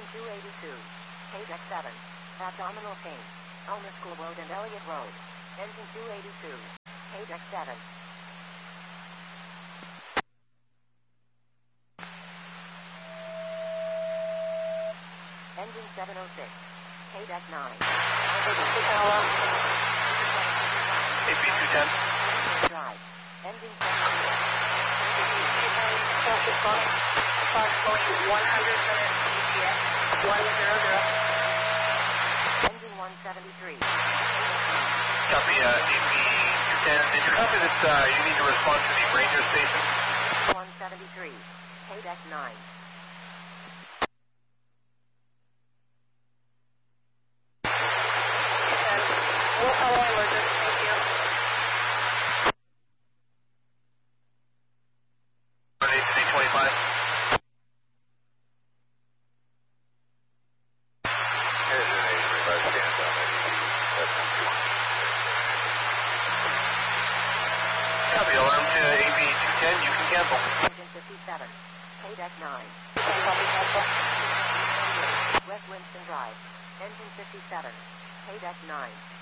282. KDEC 7. Abdominal pain. Elmer School Road and Elliott Road. Engine 282. KDEC 7. Engine 706. KDEC 9. AP 210. Drive. Engine 706. Going 100 minutes GPS. 100. Engine 173. Copy, AP 210. Did you copy that you need to respond to the Ranger station? 173. KDEC 9. Copy, alarm to AP 210, you can cancel. Engine 57. KDEC 9. West Winston Drive. Engine 57. KDEC 9.